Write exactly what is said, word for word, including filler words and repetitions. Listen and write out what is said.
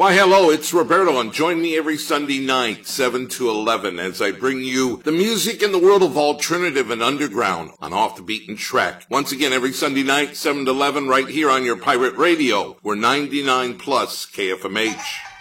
Why, hello, it's Roberto, and join me every Sunday night, seven to eleven, as I bring you the music in the world of alternative and underground on Off the Beaten Track. Once again, every Sunday night, seven to eleven, right here on your pirate radio. We're ninety-nine plus K F M H.